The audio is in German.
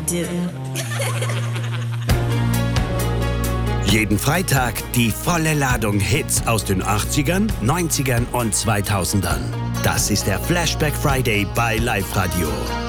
do. Jeden Freitag die volle Ladung Hits aus den 80ern, 90ern und 2000ern. Das ist der Flashback Friday bei Live Radio.